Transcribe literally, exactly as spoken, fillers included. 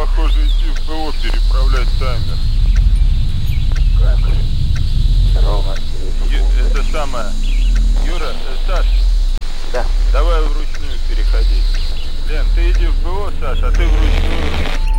похоже, идти в ПО переправлять таймер. Как? Здорово, Ю, это самое. Юра, э, Саш. Да. Давай вручную переходить. Лен, ты иди в БО, Саш, а ты вручную